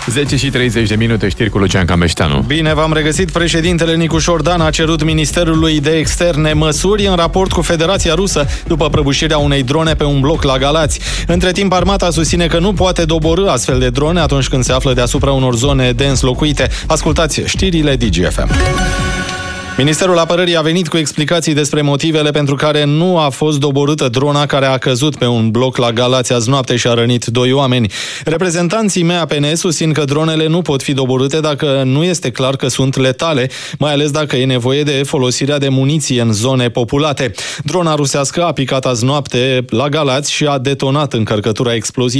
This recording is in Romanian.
10:30, știri cu Lucian Cambeșteanu. Bine v-am regăsit. Președintele Nicușor Dan a cerut Ministerului de Externe măsuri în raport cu Federația Rusă după prăbușirea unei drone pe un bloc la Galați. Între timp, armata susține că nu poate doborî astfel de drone atunci când se află deasupra unor zone dens locuite. Ascultați știrile DGFM. Ministerul Apărării a venit cu explicații despre motivele pentru care nu a fost doborâtă drona care a căzut pe un bloc la Galați azi noapte și a rănit 2 oameni. Reprezentanții MAPN susțin că dronele nu pot fi doborâte dacă nu este clar că sunt letale, mai ales dacă e nevoie de folosirea de muniție în zone populate. Drona rusească a picat azi noapte la Galați și a detonat încărcătura explozivă